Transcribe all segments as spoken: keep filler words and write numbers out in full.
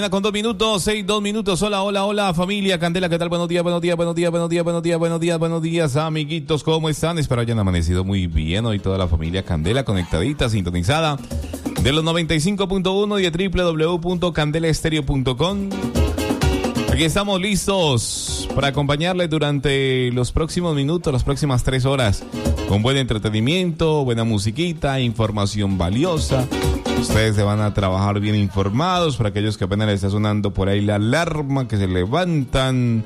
Con dos minutos, seis, dos minutos. Hola, hola, hola, familia Candela, ¿qué tal? Buenos días, buenos días, buenos días, buenos días, buenos días, buenos días, buenos días, amiguitos, ¿cómo están? Espero hayan amanecido muy bien. Hoy toda la familia Candela conectadita, sintonizada de los noventa y cinco punto uno y de doble u doble u doble u punto candela estéreo punto com. Aquí estamos listos para acompañarles durante los próximos minutos, las próximas tres horas, con buen entretenimiento, buena musiquita, información valiosa. Ustedes se van a trabajar bien informados. Para aquellos que apenas les está sonando por ahí la alarma, que se levantan.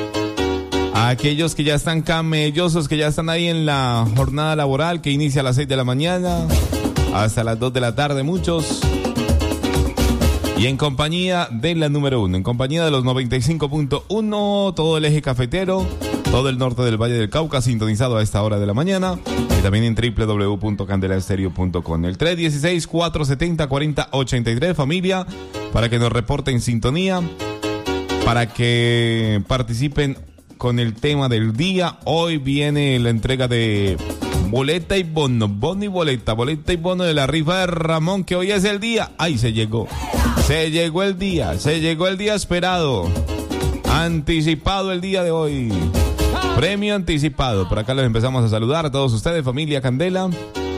A aquellos que ya están camellosos, que ya están ahí en la jornada laboral, que inicia a las seis de la mañana hasta las dos de la tarde, muchos. Y en compañía de la número uno, en compañía de los noventa y cinco punto uno, todo el eje cafetero, todo el norte del Valle del Cauca, sintonizado a esta hora de la mañana. Y también en doble u doble u doble u punto candela estéreo punto com. El tres uno seis, cuatro siete cero, cuatro cero ocho tres, familia, para que nos reporten sintonía, para que participen con el tema del día. Hoy viene la entrega de boleta y bono, bono y boleta, boleta y bono de la rifa de Ramón, que hoy es el día. ¡Ay, se llegó! Se llegó el día, se llegó el día esperado, anticipado el día de hoy. Premio anticipado. Por acá les empezamos a saludar a todos ustedes, familia Candela.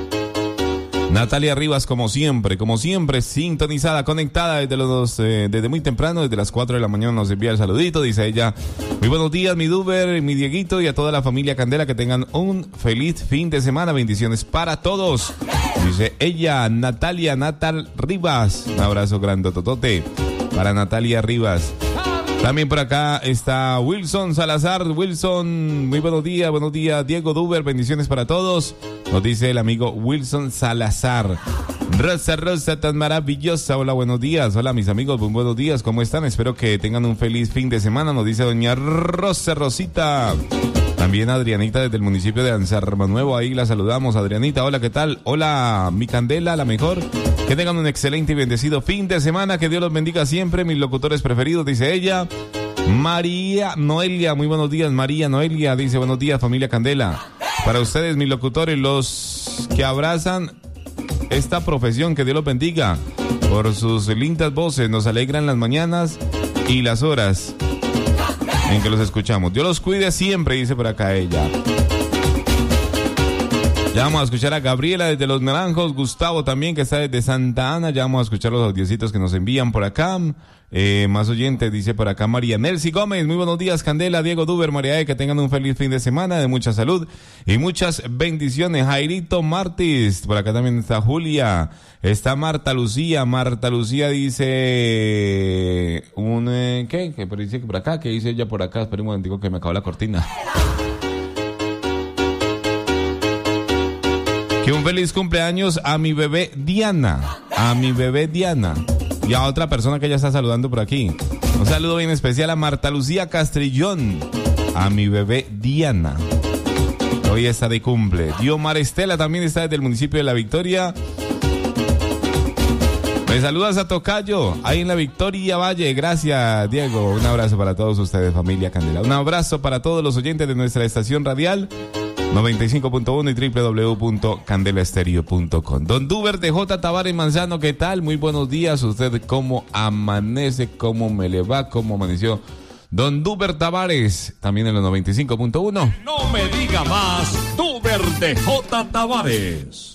Natalia Rivas, como siempre, como siempre, sintonizada, conectada desde los eh, desde muy temprano, desde las cuatro de la mañana nos envía el saludito, dice ella. Muy buenos días, mi Duber, mi Dieguito y a toda la familia Candela, que tengan un feliz fin de semana, bendiciones para todos. Dice ella, Natalia, Natal Rivas. Un abrazo grandototote para Natalia Rivas. También por acá está Wilson Salazar. Wilson, muy buenos días, buenos días, Diego Duber, bendiciones para todos. Nos dice el amigo Wilson Salazar. Rosa, Rosa, tan maravillosa. Hola, buenos días. Hola, mis amigos, muy buenos días. ¿Cómo están? Espero que tengan un feliz fin de semana. Nos dice doña Rosa Rosita. También Adrianita desde el municipio de Ansarma Nuevo. Ahí la saludamos, Adrianita. Hola, ¿qué tal? Hola, mi Candela, la mejor. Que tengan un excelente y bendecido fin de semana. Que Dios los bendiga siempre. Mis locutores preferidos, dice ella. María Noelia, muy buenos días, María Noelia. Dice, buenos días, familia Candela. Para ustedes, mis locutores, los que abrazan esta profesión, que Dios los bendiga. Por sus lindas voces, nos alegran las mañanas y las horas en que los escuchamos. Dios los cuide siempre, dice por acá ella. Ya vamos a escuchar a Gabriela desde Los Naranjos, Gustavo también, que está desde Santa Ana. Ya vamos a escuchar los audiocitos que nos envían por acá. Eh, más oyentes, dice por acá María Nelcy Gómez. Muy buenos días, Candela, Diego Duber, María E. Que tengan un feliz fin de semana de mucha salud y muchas bendiciones. Jairito Martis, por acá también está Julia. Está Marta Lucía. Marta Lucía dice un eh, ¿qué? ¿Qué dice por acá? ¿Qué dice ella por acá? Espera un momentico que me acabó la cortina. Que un feliz cumpleaños a mi bebé Diana. A mi bebé Diana. Y a otra persona que ella está saludando por aquí. Un saludo bien especial a Marta Lucía Castrillón. A mi bebé Diana. Hoy está de cumple. Diomar Estela también está desde el municipio de La Victoria. Me saludas a Tocayo, ahí en La Victoria Valle. Gracias, Diego. Un abrazo para todos ustedes, familia Candela. Un abrazo para todos los oyentes de nuestra estación radial noventa y cinco punto uno y doble u doble u doble u punto candela estéreo punto com. Don Duber de J. Tavares Manzano, ¿qué tal? Muy buenos días. ¿Usted cómo amanece? ¿Cómo me le va? ¿Cómo amaneció? Don Duber Tavares, también en los noventa y cinco punto uno. No me diga más, Duber de J. Tavares.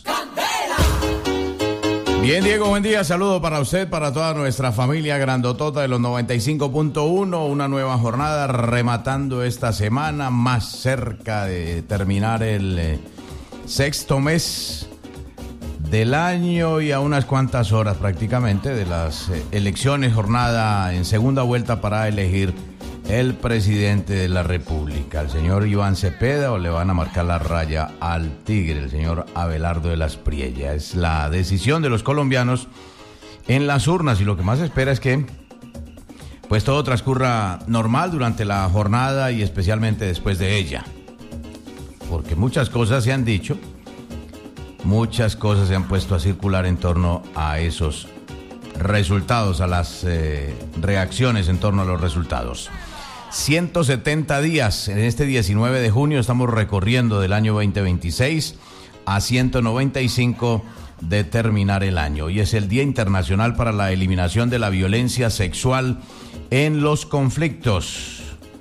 Bien, Diego, buen día. Saludo para usted, para toda nuestra familia grandotota de los noventa y cinco punto uno. Una nueva jornada rematando esta semana, más cerca de terminar el eh, sexto mes del año y a unas cuantas horas prácticamente de las eh, elecciones, jornada en segunda vuelta para elegir el presidente de la República, el señor Iván Cepeda, o le van a marcar la raya al tigre, el señor Abelardo de las Priellas. Es la decisión de los colombianos en las urnas, y lo que más se espera es que pues todo transcurra normal durante la jornada y especialmente después de ella, porque muchas cosas se han dicho, muchas cosas se han puesto a circular en torno a esos resultados, a las eh, reacciones en torno a los resultados. ciento setenta días, en este diecinueve de junio estamos recorriendo del año veinte veintiséis a ciento noventa y cinco de terminar el año. Hoy es el Día Internacional para la Eliminación de la Violencia Sexual en los Conflictos.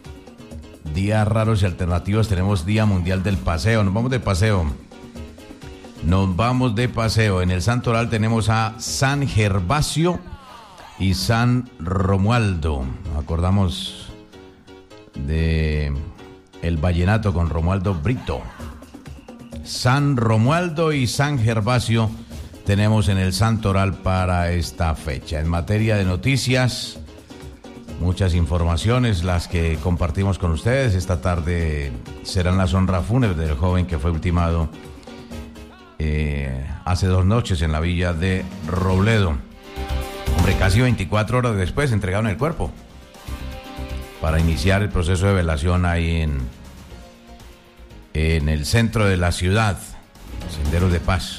Días raros y alternativos, tenemos Día Mundial del Paseo. Nos vamos de paseo. Nos vamos de paseo. En el Santoral tenemos a San Gervasio y San Romualdo. Nos acordamos de el vallenato con Romualdo Brito. San Romualdo y San Gervasio tenemos en el Santoral para esta fecha. En materia de noticias, muchas informaciones las que compartimos con ustedes. Esta tarde serán las honras fúnebres del joven que fue ultimado eh, hace dos noches en la villa de Robledo. Hombre, casi veinticuatro horas después entregaron el cuerpo para iniciar el proceso de velación ahí en en el centro de la ciudad, Senderos de Paz.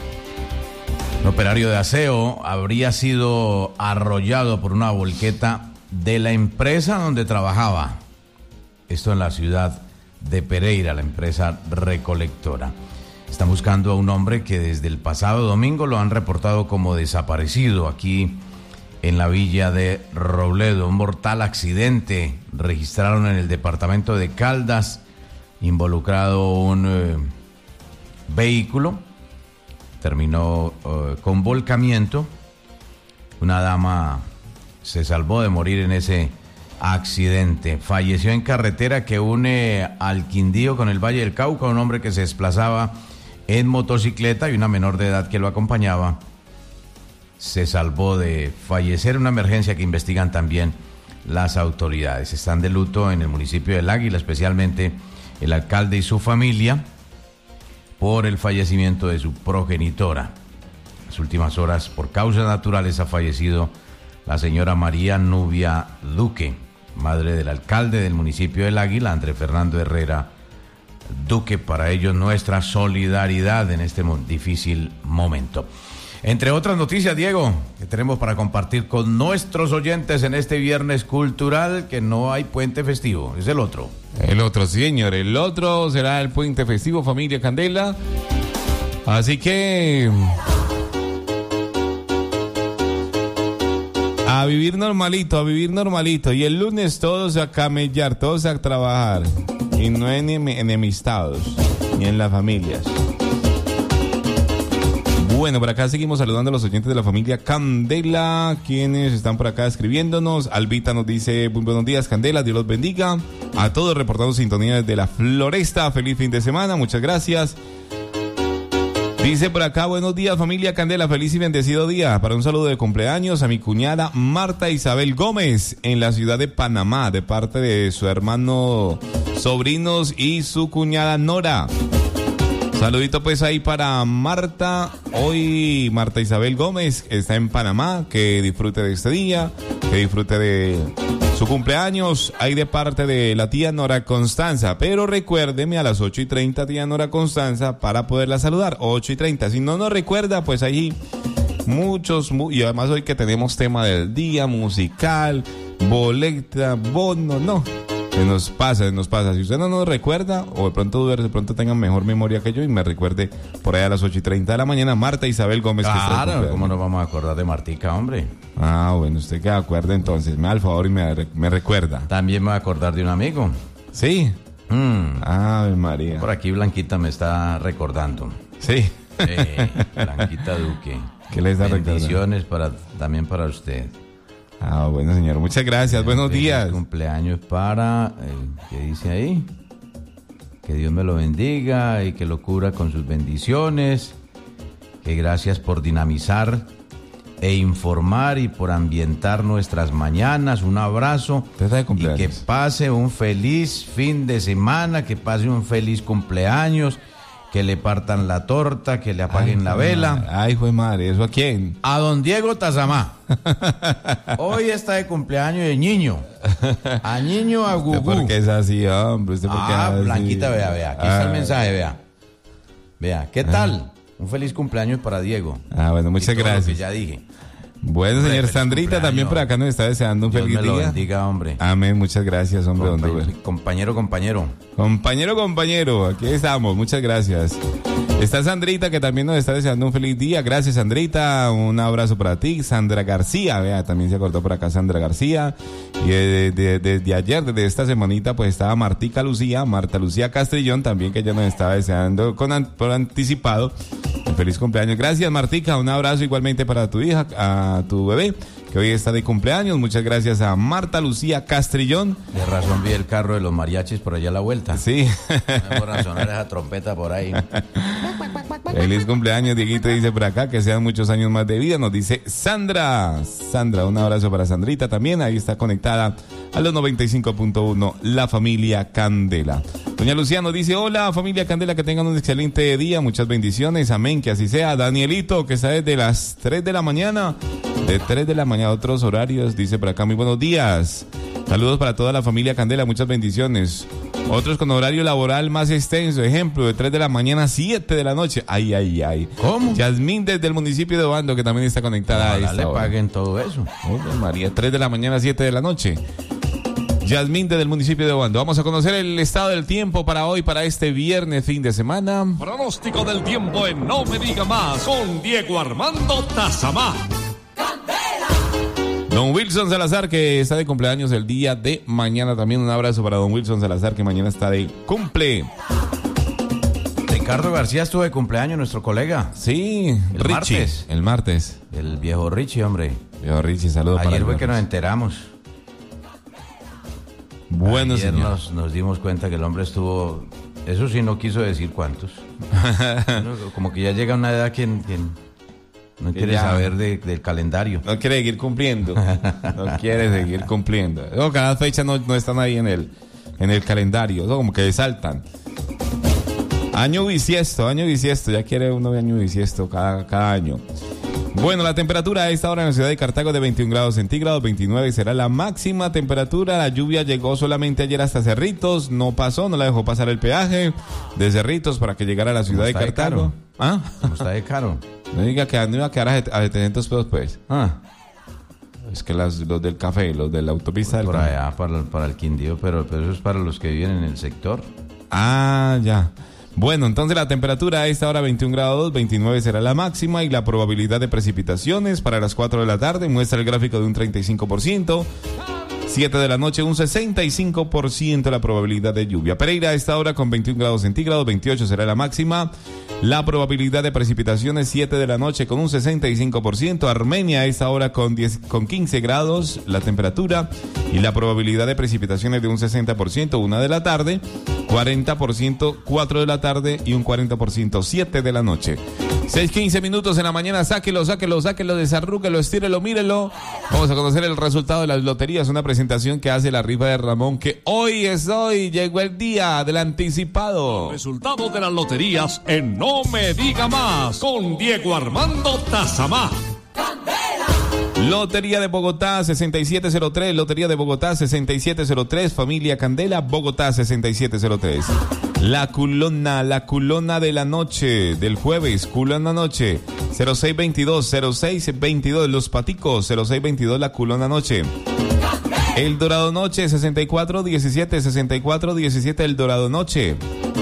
Un operario de aseo habría sido arrollado por una volqueta de la empresa donde trabajaba. Esto en la ciudad de Pereira, la empresa recolectora. Están buscando a un hombre que desde el pasado domingo lo han reportado como desaparecido aquí en la villa de Robledo. Un mortal accidente registraron en el departamento de Caldas, involucrado un eh, vehículo, terminó eh, con volcamiento. Una dama se salvó de morir en ese accidente. Falleció en carretera que une al Quindío con el Valle del Cauca un hombre que se desplazaba en motocicleta y una menor de edad que lo acompañaba se salvó de fallecer. Una emergencia que investigan también las autoridades. Están de luto en el municipio del Águila, especialmente el alcalde y su familia, por el fallecimiento de su progenitora. En las últimas horas, por causas naturales, ha fallecido la señora María Nubia Duque, madre del alcalde del municipio del Águila, Andrés Fernando Herrera Duque. Para ellos, nuestra solidaridad en este difícil momento. Entre otras noticias, Diego, que tenemos para compartir con nuestros oyentes en este viernes cultural, que no hay puente festivo, es el otro. El otro, sí, señor, el otro será el puente festivo, familia Candela. Así que a vivir normalito, a vivir normalito. Y el lunes todos a camellar, todos a trabajar. Y no en enemistados, ni en las familias. Bueno, por acá seguimos saludando a los oyentes de la familia Candela, quienes están por acá escribiéndonos. Albita nos dice, muy buenos días, Candela, Dios los bendiga. A todos reportando sintonía desde la Floresta, feliz fin de semana, muchas gracias. Dice por acá, buenos días, familia Candela, feliz y bendecido día. Para un saludo de cumpleaños a mi cuñada Marta Isabel Gómez, en la ciudad de Panamá, de parte de su hermano, sobrinos y su cuñada Nora. Saludito pues ahí para Marta, hoy Marta Isabel Gómez está en Panamá, que disfrute de este día, que disfrute de su cumpleaños, ahí de parte de la tía Nora Constanza, pero recuérdeme a las ocho y treinta, tía Nora Constanza, para poderla saludar, ocho y treinta, si no nos recuerda, pues ahí muchos, mu- y además hoy que tenemos tema del día, musical, boleta, bono, no. Se nos pasa, se nos pasa. Si usted no nos recuerda, o de pronto de pronto tenga mejor memoria que yo y me recuerde por ahí a las ocho y treinta de la mañana, Marta Isabel Gómez. Claro, ¿cómo nos vamos a acordar de Martica, hombre? Ah, bueno, usted que acuerda entonces, me da el favor y me, me recuerda. También me voy a acordar de un amigo. ¿Sí? Mm. Ave María. Por aquí Blanquita me está recordando. Sí. Eh, Blanquita Duque. ¿Qué le está recordando? Bendiciones para, también para usted. Ah, bueno, señor, muchas gracias, eh, buenos días. Cumpleaños para, eh, ¿qué dice ahí? Que Dios me lo bendiga y que lo cubra con sus bendiciones. Que gracias por dinamizar e informar y por ambientar nuestras mañanas. Un abrazo y que pase un feliz fin de semana, que pase un feliz cumpleaños, que le partan la torta, que le apaguen ay, la vela. Madre. Ay, fue madre, ¿eso a quién? A don Diego Tazamá. Hoy está de cumpleaños de Niño. A Niño a Gugú. ¿Por qué es así, hombre? ¿Usted por qué ah, es así? Blanquita, vea, vea. Aquí ah. está el mensaje, vea. Vea, ¿qué tal? Ah. Un feliz cumpleaños para Diego. Ah, bueno, muchas gracias. Lo que ya dije. Bueno, Hombre, señor feliz Sandrita, cumpleaños. también por acá nos está deseando un Dios feliz me lo día. bendiga, hombre. Amén, muchas gracias, hombre. don Compa- Rubén. compañero, compañero. Compañero, compañero, aquí estamos, muchas gracias. Está Sandrita que también nos está deseando un feliz día. Gracias, Sandrita, un abrazo para ti. Sandra García, vea, también se acordó por acá Sandra García. Y desde de, de, de ayer, desde esta semanita, pues estaba Martica Lucía, Marta Lucía Castrillón, también que ella nos estaba deseando con an- por anticipado un feliz cumpleaños. Gracias, Martica, un abrazo igualmente para tu hija, a tu bebé, que hoy está de cumpleaños. Muchas gracias a Marta Lucía Castrillón. De razón vi el carro de los mariachis por allá a la vuelta. Sí. Me voy a sonar esa trompeta por ahí. Feliz cumpleaños, Dieguito dice por acá, que sean muchos años más de vida, nos dice Sandra. Sandra, un abrazo para Sandrita también, ahí está conectada a los noventa y cinco punto uno, la familia Candela. Doña Lucía nos dice, hola familia Candela, que tengan un excelente día, muchas bendiciones, amén, que así sea. Danielito, que está desde las tres de la mañana, de tres de la mañana a otros horarios, dice por acá, muy buenos días. Saludos para toda la familia Candela, muchas bendiciones. Otros con horario laboral más extenso, ejemplo, de tres de la mañana a siete de la noche. Ay, ay, ay. ¿Cómo? Yasmín desde el municipio de Obando, que también está conectada a Ojalá esta le hora. paguen todo eso. Oye, María, tres de la mañana a siete de la noche. Yasmín desde el municipio de Obando. Vamos a conocer el estado del tiempo para hoy, para este viernes, fin de semana. Pronóstico del tiempo en No Me Diga Más con Diego Armando Tazamá. Don Wilson Salazar, que está de cumpleaños el día de mañana. También un abrazo para don Wilson Salazar, que mañana está de cumple. Ricardo García estuvo de cumpleaños, nuestro colega. Sí, El Richie. martes. El martes. El viejo Richie, hombre. Yo, Richie, saludos para Ayer el fue que nos viernes. enteramos. Bueno, Ayer señor. nos, nos dimos cuenta que el hombre estuvo... Eso sí, no quiso decir cuántos. Bueno, como que ya llega una edad quien, quien no Que quiere ya- saber de- del calendario. No quiere seguir cumpliendo. No quiere seguir cumpliendo. No, cada fecha no, no están ahí en el, en el calendario. No, como que saltan. Año bisiesto, año bisiesto. Ya quiere uno de año bisiesto cada, cada año. Bueno, la temperatura a esta hora en la ciudad de Cartago es de veintiún grados centígrados, veintinueve será la máxima temperatura. La lluvia llegó solamente ayer hasta Cerritos, no pasó, no la dejó pasar el peaje de Cerritos para que llegara a la ciudad de está de Cartago. ¿Ah? Como está de caro. No diga que no iba a quedar a set- a setecientos pesos, pues. Ah, Es que las, los del café, los de la autopista del por café. allá, para, el- para el Quindío, pero, pero eso es para los que viven en el sector. Ah, ya. Bueno, entonces la temperatura a esta hora veintiún grados, veintinueve será la máxima y la probabilidad de precipitaciones para las cuatro de la tarde muestra el gráfico de un treinta y cinco por ciento. siete de la noche, un sesenta y cinco por ciento la probabilidad de lluvia. Pereira a esta hora con veintiún grados centígrados, veintiocho será la máxima. La probabilidad de precipitaciones siete de la noche con un sesenta y cinco por ciento. Armenia a esta hora con, diez, con quince grados la temperatura y la probabilidad de precipitaciones de un sesenta por ciento una de la tarde, cuarenta por ciento cuatro de la tarde y un cuarenta por ciento siete de la noche. seis quince minutos en la mañana, sáquelo, sáquelo, sáquelo, desarrúquelo, estírelo, mírelo. Vamos a conocer el resultado de las loterías, una presentación que hace la rifa de Ramón, que hoy es hoy, llegó el día del anticipado. Resultados de las loterías en No Me Diga Más con Diego Armando Tazamá. Lotería de Bogotá sesenta y siete cero tres, Lotería de Bogotá sesenta y siete cero tres, Familia Candela, Bogotá sesenta y siete cero tres. La culona, la culona de la noche, del jueves, culona noche, cero seis veintidós, cero seis veintidós, Los Paticos, cero seis veintidós, la culona noche. El Dorado Noche, sesenta y cuatro diecisiete, sesenta y cuatro diecisiete, El Dorado Noche.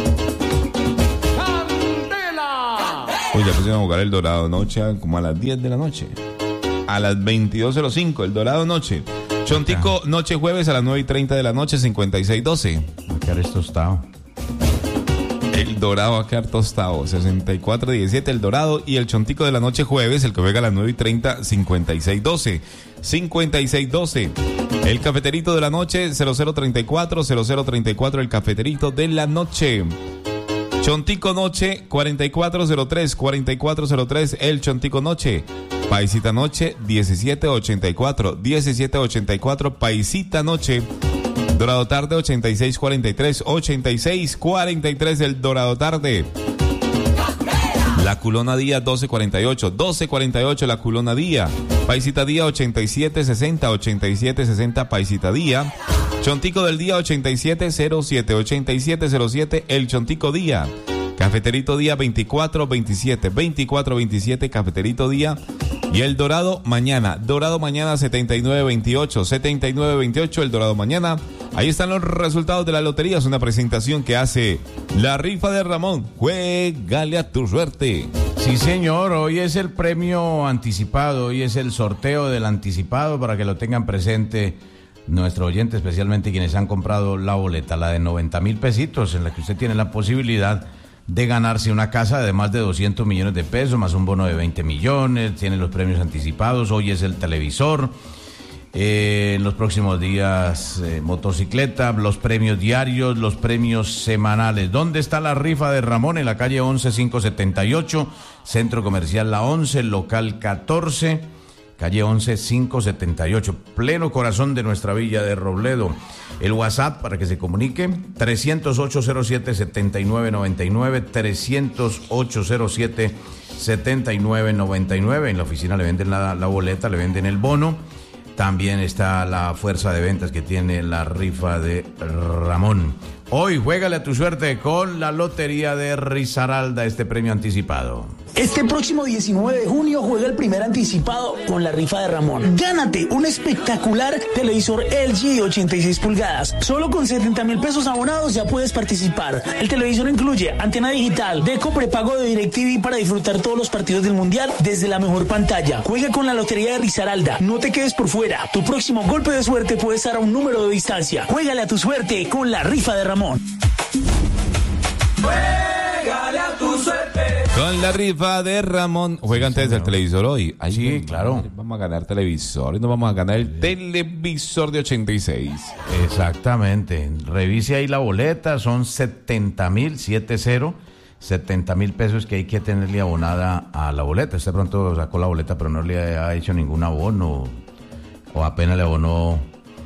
¡Candela! Uy, ya pusieron a jugar El Dorado Noche como a las diez de la noche. A las veintidós cero cinco, El Dorado Noche. Chontico Noche Jueves a las nueve y treinta de la noche, cincuenta y seis doce. Va a quedar esto tostado. El Dorado va a quedar tostado, sesenta y cuatro diecisiete, El Dorado. Y el Chontico de la Noche Jueves, el que juega a las nueve y treinta, cincuenta y seis doce. cincuenta y seis doce. El Cafeterito de la Noche, cero cero treinta y cuatro, cero cero treinta y cuatro, el Cafeterito de la Noche. Chontico Noche, cuarenta y cuatro cero tres, cuarenta y cuatro cero tres, el Chontico Noche. Paisita Noche, diecisiete ochenta y cuatro, diecisiete ochenta y cuatro, Paisita Noche. Dorado Tarde, ochenta y seis cuarenta y tres, ochenta y seis cuarenta y tres, el Dorado Tarde. La Culona Día, doce cuarenta y ocho, doce cuarenta y ocho, la Culona Día. Paisita Día, ochenta y siete sesenta, ochenta y siete sesenta, Paisita Día. Chontico del Día, ochenta y siete cero siete, ochenta y siete cero siete, el Chontico Día. Cafeterito Día veinticuatro veintisiete, veinticuatro veintisiete, Cafeterito Día. Y el Dorado mañana, Dorado mañana setenta y nueve veintiocho, setenta y nueve veintiocho, el Dorado mañana. Ahí están los resultados de la lotería, es una presentación que hace la rifa de Ramón. Juégale a tu suerte. Sí, señor, hoy es el premio anticipado, hoy es el sorteo del anticipado para que lo tengan presente nuestro oyente, especialmente quienes han comprado la boleta, la de noventa mil pesitos, en la que usted tiene la posibilidad de ganarse una casa de más de doscientos millones de pesos, más un bono de veinte millones, tiene los premios anticipados, hoy es el televisor, eh, en los próximos días eh, motocicleta, los premios diarios, los premios semanales. ¿Dónde está la rifa de Ramón? En la calle once mil quinientos setenta y ocho, Centro Comercial La once, local catorce, calle once mil quinientos setenta y ocho, pleno corazón de nuestra villa de Robledo. El WhatsApp para que se comunique, trescientos ocho cero siete setenta y nueve noventa y nueve, trescientos ocho cero siete setenta y nueve noventa y nueve. En la oficina le venden la, la boleta, le venden el bono. También está la fuerza de ventas que tiene la rifa de Ramón. Hoy juégale a tu suerte con la lotería de Risaralda, este premio anticipado. Este próximo diecinueve de junio juega el primer anticipado con la rifa de Ramón. Gánate un espectacular televisor L G de ochenta y seis pulgadas. Solo con setenta mil pesos abonados ya puedes participar. El televisor incluye antena digital, deco prepago de DirecTV para disfrutar todos los partidos del Mundial desde la mejor pantalla. Juega con la lotería de Risaralda. No te quedes por fuera. Tu próximo golpe de suerte puede estar a un número de distancia. Juégale a tu suerte con la rifa de Ramón. Juégale a tu suerte con la rifa de Ramón. Juega antes del televisor hoy. Ay, sí, no, claro. Vamos a ganar televisor y nos vamos a ganar el televisor de ochenta y seis. Exactamente. Revise ahí la boleta. Son setenta mil, siete cero, setenta mil pesos que hay que tenerle abonada a la boleta. Usted pronto sacó la boleta, pero no le ha hecho ningún abono o apenas le abonó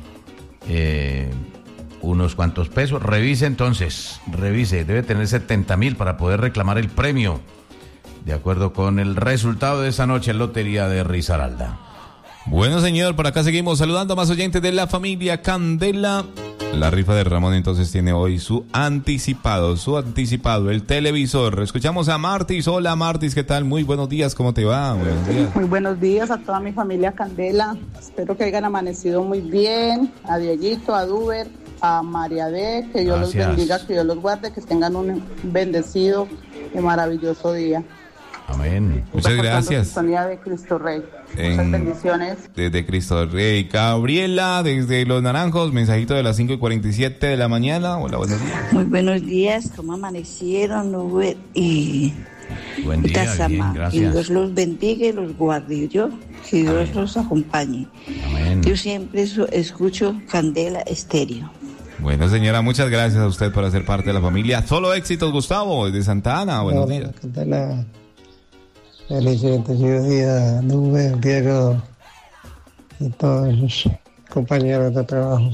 eh, unos cuantos pesos. Revise entonces, revise. Debe tener setenta mil para poder reclamar el premio, de acuerdo con el resultado de esa noche en Lotería de Risaralda. Bueno, señor, por acá seguimos saludando a más oyentes de la familia Candela. La rifa de Ramón entonces tiene hoy su anticipado, su anticipado, el televisor. Escuchamos a Martis. Hola, Martis, ¿qué tal? Muy buenos días, ¿cómo te va? Buenos días. Muy buenos días a toda mi familia Candela. Espero que hayan amanecido muy bien. A Dieguito, a Duber, a María D, que Dios Gracias. los bendiga, que Dios los guarde, que tengan un bendecido y maravilloso día. Amén. Muchas gracias. Sintonía de Cristo Rey. En- Muchas bendiciones. Desde Cristo Rey. Gabriela, desde Los Naranjos, mensajito de las cinco y cuarenta y siete de la mañana. Hola, buenos días. Muy buenos días, ¿cómo amanecieron? Uber y Buen día, Tazama? bien, Que gracias. Dios los bendiga y los guarde, y yo, que Dios Amén. los acompañe. Amén. Yo siempre su- escucho Candela Estéreo. Bueno, señora, muchas gracias a usted por hacer parte de la familia. Solo éxitos, Gustavo, desde Santa Ana. Buenos Hola, días. Candela. Feliz y bendecido día, Nube, Diego y todos los compañeros de trabajo.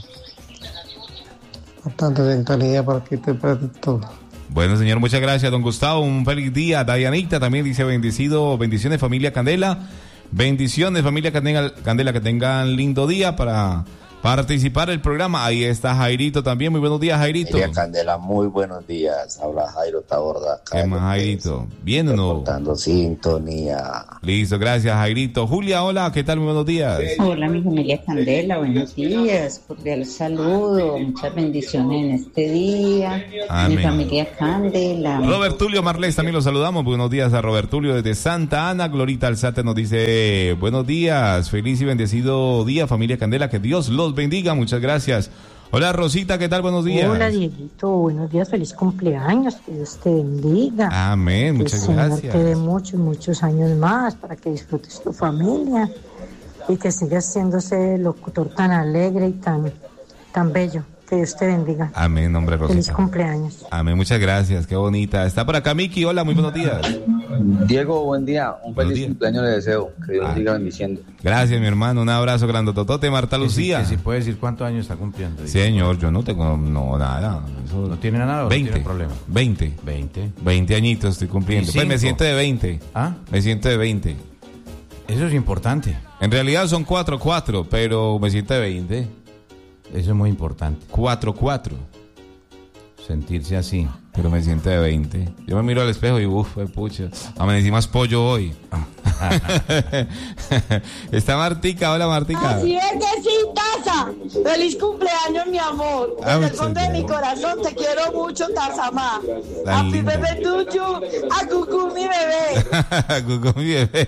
Bastante sintonía por aquí te para todo. Bueno, señor, muchas gracias, don Gustavo. Un feliz día. Dayanita también dice bendecido, bendiciones, familia Candela. Bendiciones, familia Candela, Candela, que tengan lindo día para participar del programa. Ahí está Jairito también. Muy buenos días, Jairito. Familia Candela, muy buenos días. Habla Jairo Taborda. ¿Qué más, Jairito? ¿Bien o no? Reportando sintonía. Listo, gracias, Jairito. Julia, hola, ¿qué tal? Muy buenos días. Hola, mi familia Candela, buenos días, cordial saludo, muchas bendiciones en este día. Amén. Mi familia Candela. Robert Tulio Marles, también los saludamos. Buenos días a Robert Tulio desde Santa Ana. Glorita Alzate nos dice, buenos días, feliz y bendecido día, familia Candela, que Dios los bendiga, muchas gracias. Hola, Rosita, ¿qué tal? Buenos días. Hola, Dieguito, buenos días, feliz cumpleaños, que Dios te bendiga. Amén, Que muchas el Señor gracias. te dé muchos, muchos años más para que disfrutes tu familia y que sigas siendo ese locutor tan alegre y tan, tan bello. Que Dios te bendiga. Amén, hombre, Feliz Rosita. cumpleaños. Amén, muchas gracias, qué bonita. Está por acá Miki, hola, muy buenos días. Diego, buen día. Un Buenos feliz días. cumpleaños le deseo. Que Dios Ah. siga bendiciendo. Gracias, mi hermano, un abrazo grandototote. Marta Que si- Lucía. que si puede decir cuántos años está cumpliendo. Señor, yo no tengo no, nada. Eso- ¿No tiene nada o no veinte, tiene problema? veinte. veinte. veinte añitos estoy cumpliendo. Y Pues me cinco. siento de veinte. ¿Ah? Me siento de veinte. Eso es importante. En realidad son cuatro cuatro, pero me siento de veinte. Eso es muy importante. cuatro cuatro. sentirse así. Pero me siento de veinte. Yo me miro al espejo y uff, pucha, amanecí más pollo hoy. Está Martica, hola Martica. Así es que sí, Taza. Feliz cumpleaños, mi amor. Ah, Desde el fondo de mi corazón te quiero mucho, Tazamá. Happy bebé tuyo, a Cucú mi bebé. Cucú mi bebé.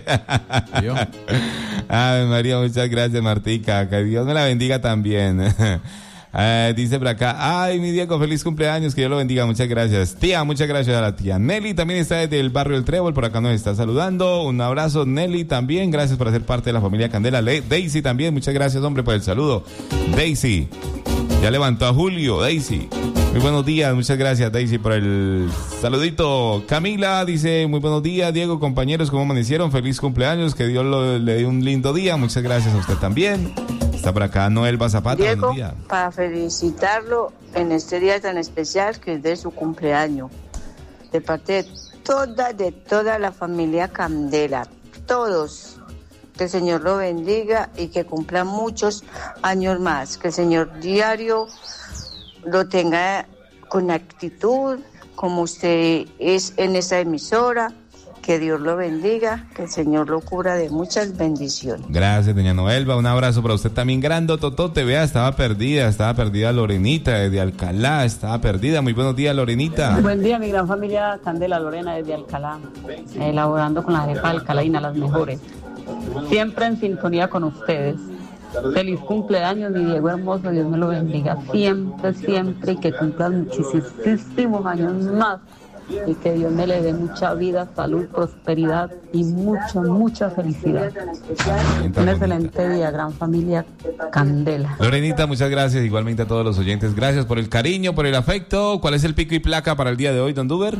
Ay, María, muchas gracias, Martica. Que Dios me la bendiga también. Eh, dice por acá, ay, mi Diego, feliz cumpleaños, que Dios lo bendiga, muchas gracias. Tía, muchas gracias a la tía. Nelly también está desde el barrio El Trébol, por acá nos está saludando. Un abrazo, Nelly, también, gracias por ser parte de la familia Candela. Le- Daisy también, muchas gracias, hombre, por el saludo. Daisy, ya levantó a Julio, Daisy. Muy buenos días, muchas gracias, Daisy, por el saludito. Camila dice, muy buenos días, Diego, compañeros, ¿cómo amanecieron? Feliz cumpleaños, que Dios lo, le dé un lindo día, muchas gracias a usted también. Está por acá Noelba Zapata, Diego, buenos días. para felicitarlo en este día tan especial que es de su cumpleaños, de parte de toda, de toda la familia Candela, todos, que el Señor lo bendiga y que cumpla muchos años más, que el Señor diario lo tenga con actitud, como usted es en esta emisora. Que Dios lo bendiga, que el Señor lo cubra de muchas bendiciones. Gracias, doña Noelba, un abrazo para usted también, grande Totote, vea, estaba perdida, estaba perdida Lorenita desde Alcalá, estaba perdida, muy buenos días, Lorenita. Buen día, mi gran familia Candela, Lorena desde Alcalá, elaborando con la arepa alcalaína, las mejores, siempre en sintonía con ustedes. Feliz cumpleaños, mi Diego hermoso, Dios me lo bendiga siempre, siempre, y que cumplan muchísimos años más. Y que Dios me le dé mucha vida, salud, prosperidad y mucha, mucha felicidad. Un excelente día, gran familia Candela. Lorenita, muchas gracias, igualmente a todos los oyentes, gracias por el cariño, por el afecto. ¿Cuál es el pico y placa para el día de hoy, don Duber?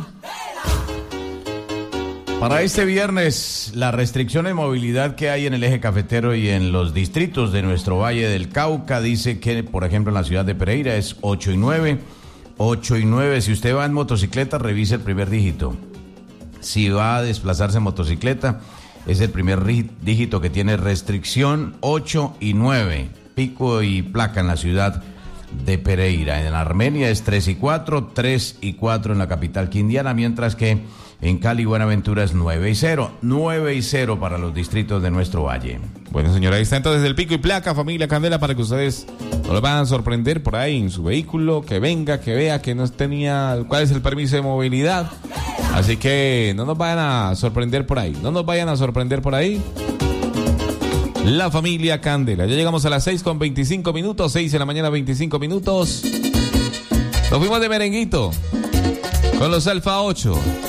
Para este viernes, la restricción de movilidad que hay en el eje cafetero y en los distritos de nuestro Valle del Cauca dice que, por ejemplo, en la ciudad de Pereira es ocho y nueve. ocho y nueve, si usted va en motocicleta, revise el primer dígito. Si va a desplazarse en motocicleta, es el primer ri- dígito que tiene restricción, ocho y nueve. Pico y placa en la ciudad de Pereira. En Armenia es tres y cuatro, tres y cuatro en la capital quindiana, mientras que en Cali y Buenaventura es nueve y cero. nueve y cero para los distritos de nuestro valle. Bueno, señora, ahí está entonces el pico y placa, familia Candela, para que ustedes no lo van a sorprender por ahí en su vehículo, que venga, que vea que no tenía, cuál es el permiso de movilidad. Así que no nos vayan a sorprender por ahí, no nos vayan a sorprender por ahí. La familia Candela. Ya llegamos a las seis con veinticinco minutos, seis de la mañana, veinticinco minutos. Nos fuimos de merenguito con los Alfa ocho.